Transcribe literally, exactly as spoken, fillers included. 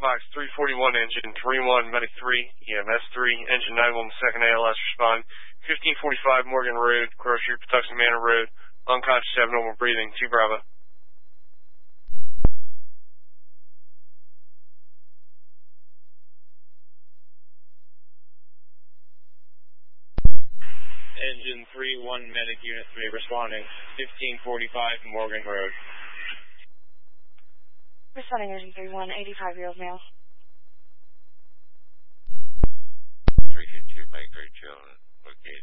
box three forty-one, engine three one, medic three, E M S three, engine nine one, second A L S, respond. fifteen forty-five Morgan Road, Grocery, Patuxent Manor Road, unconscious, abnormal breathing, two Bravo. Engine three one, medic unit three responding, fifteen forty-five Morgan Road. Responding engine three one, eighty-five-year-old male. three fifty-two, Mike, Great Joe, location.